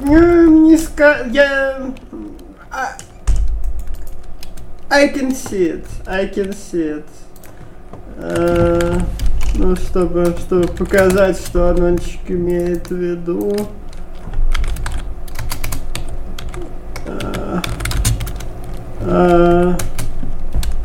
Не я... I can see it. I can see it. Ну, чтобы показать, что Анончик имеет в виду.